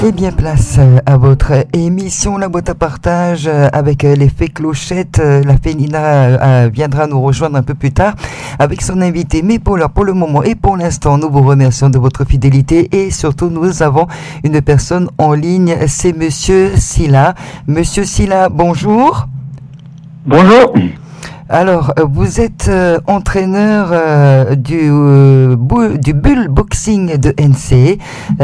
Eh bien, place à votre émission La Boîte à Partage avec l'effet clochette. La Fénina viendra nous rejoindre un peu plus tard avec son invité. Mais pour le moment et pour l'instant, nous vous remercions de votre fidélité et surtout, nous avons une personne en ligne. C'est Monsieur Silla. Monsieur Silla, bonjour. Bonjour. Alors, vous êtes entraîneur du Bull Boxing de NC.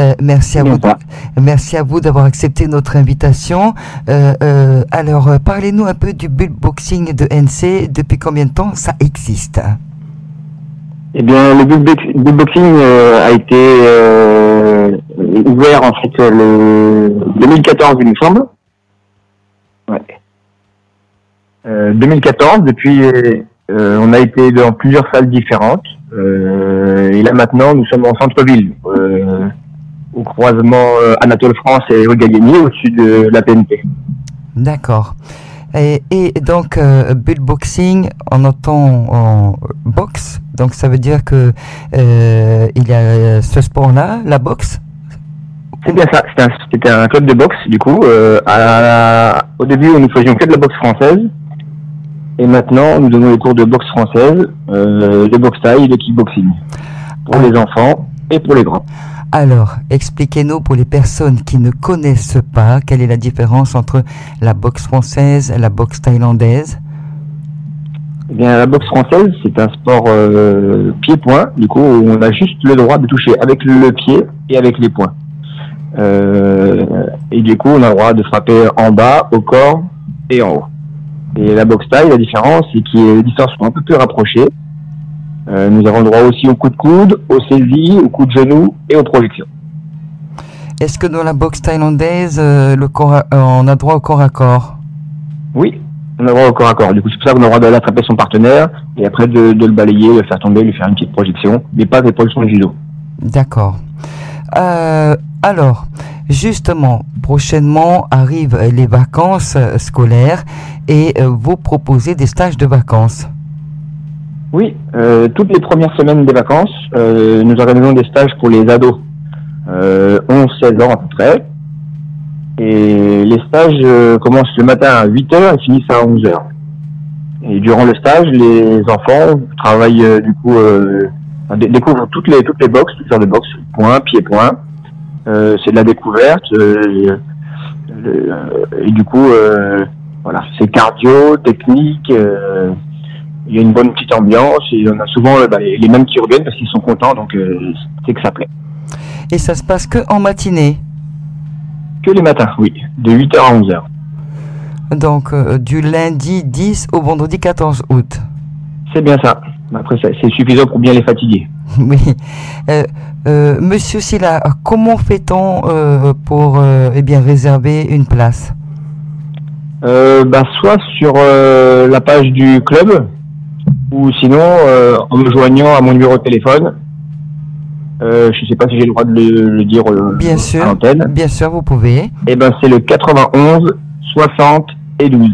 Merci à vous d'avoir accepté notre invitation. Alors, parlez-nous un peu du Bull Boxing de NC. Depuis combien de temps ça existe? Eh bien, le Bull Boxing a été ouvert en fait le 2014, il me semble. Ouais. 2014, depuis on a été dans plusieurs salles différentes et là maintenant nous sommes en centre-ville au croisement Anatole France et rue Gallieni au-dessus de la PNP. D'accord. Et donc Bull Boxing, on entend en boxe, donc ça veut dire que il y a ce sport-là, la boxe. C'est bien ça, c'était un club de boxe du coup. Au début nous faisions que de la boxe française. Et maintenant, nous donnons les cours de boxe française, de boxe thaï, de kickboxing, pour les enfants et pour les grands. Alors, expliquez-nous pour les personnes qui ne connaissent pas, quelle est la différence entre la boxe française et la boxe thaïlandaise? Eh bien, la boxe française, c'est un sport pied-point, du coup, où on a juste le droit de toucher avec le pied et avec les poings. Et du coup, on a le droit de frapper en bas, au corps et en haut. Et la boxe thaï, la différence, c'est que les distances sont un peu plus rapprochées. Nous avons le droit aussi au coup de coude, aux saisies, au coup de genou et aux projections. Est-ce que dans la boxe thaïlandaise, on a droit au corps à corps? Oui, on a droit au corps à corps. Du coup, c'est pour ça qu'on a le droit d'aller attraper son partenaire et après de le balayer, le faire tomber, lui faire une petite projection, mais pas des projections de judo. D'accord. Alors, justement, prochainement arrivent les vacances scolaires et vous proposez des stages de vacances. Oui, toutes les premières semaines des vacances, nous organisons des stages pour les ados, 11-16 ans à peu près. Et les stages commencent le matin à 8h et finissent à 11h. Et durant le stage, les enfants travaillent découvrent toutes les boxes, toutes sortes de boxes, point, pied-point. C'est de la découverte et du coup voilà, c'est cardio, technique, il y a une bonne petite ambiance et on a souvent les mêmes qui reviennent parce qu'ils sont contents, donc c'est que ça plaît. Et ça se passe que en matinée? Que les matins, oui, de 8h à 11h. Donc du lundi 10 au vendredi 14 août. C'est bien ça. Après, c'est suffisant pour bien les fatiguer. Oui. Monsieur Silla, comment fait-on pour réserver une place? Soit sur la page du club, ou sinon en me joignant à mon numéro de téléphone. Je ne sais pas si j'ai le droit de le dire bien sûr, à l'antenne. Bien sûr, vous pouvez. C'est le 91 60 et 12.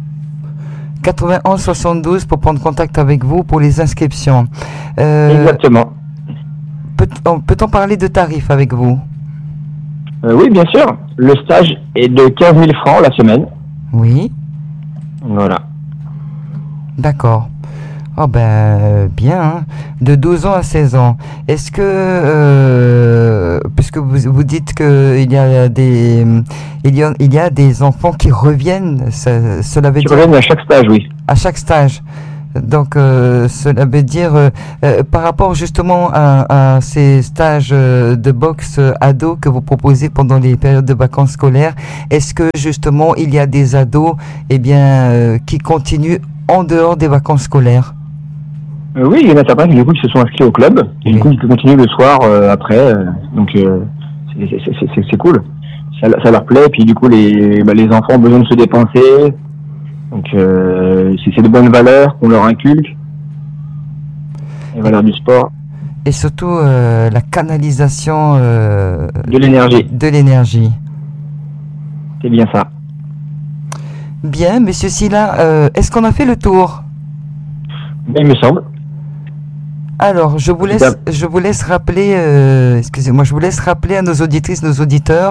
91 72 pour prendre contact avec vous pour les inscriptions. Exactement. Peut-on parler de tarifs avec vous? Oui, bien sûr. Le stage est de 15 000 francs la semaine. Oui. Voilà. D'accord. Oh bien, hein. De 12 ans à 16 ans. Est-ce que, puisque vous dites qu'il y a des enfants qui reviennent, cela veut dire... Qui reviennent à chaque stage, oui. À chaque stage. Donc, cela veut dire, par rapport justement à ces stages de boxe ados que vous proposez pendant les périodes de vacances scolaires, est-ce que justement il y a des ados qui continuent en dehors des vacances scolaires? Oui, il y en a certains qui se sont inscrits au club et du coup ils continuent le soir après. Donc c'est cool. Ça leur plaît. Puis du coup les enfants ont besoin de se dépenser. Donc c'est de bonnes valeurs qu'on leur inculque. Les valeurs du sport. Et surtout la canalisation de l'énergie. De l'énergie. C'est bien ça. Bien, monsieur Silla, est-ce qu'on a fait le tour? Il me semble. Alors, je vous laisse rappeler, excusez-moi, je vous laisse rappeler à nos auditrices, nos auditeurs,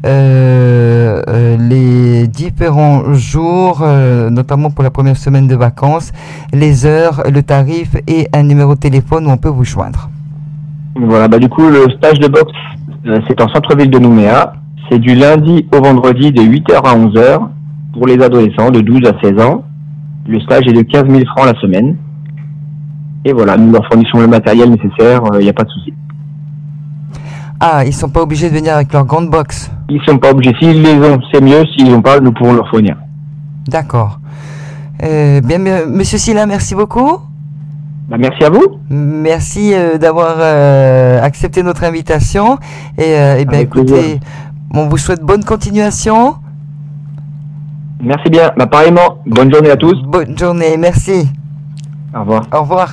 les différents jours, notamment pour la première semaine de vacances, les heures, le tarif et un numéro de téléphone où on peut vous joindre. Voilà, du coup, le stage de boxe, c'est en centre-ville de Nouméa. C'est du lundi au vendredi de 8h à 11h pour les adolescents de 12 à 16 ans. Le stage est de 15 000 francs la semaine. Et voilà, nous leur fournissons le matériel nécessaire, il n'y a pas de souci. Ah, ils sont pas obligés de venir avec leur grande box? Ils sont pas obligés. S'ils les ont, c'est mieux. S'ils n'ont pas, nous pourrons leur fournir. D'accord. Bien, Monsieur Silla, merci beaucoup. Merci à vous. Merci d'avoir accepté notre invitation. Et bien, écoutez, on vous souhaite bonne continuation. Merci bien. Pareillement. Bonne journée à tous. Bonne journée. Merci. Au revoir. Au revoir.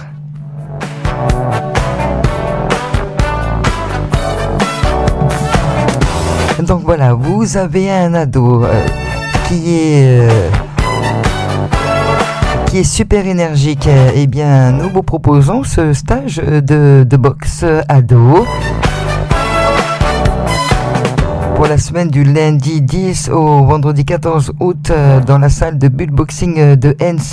Donc voilà, vous avez un ado qui est super énergique. Eh bien, nous vous proposons ce stage de boxe ado pour la semaine du lundi 10 au vendredi 14 août dans la salle de bullboxing de NC.